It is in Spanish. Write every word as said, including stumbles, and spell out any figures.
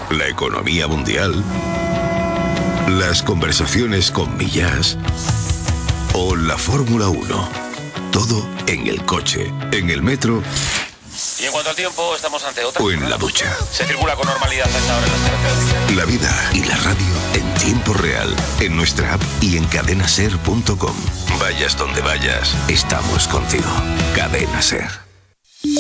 la economía mundial, las conversaciones con Millás o la Fórmula uno. Todo en el coche, en el metro. Y en cuanto al tiempo, estamos ante otra. O en la ducha. Se circula con normalidad a esta hora en las carreteras. La vida y la radio en tiempo real, en nuestra app y en cadena ser punto com. Vayas donde vayas, estamos contigo. Cadena Ser.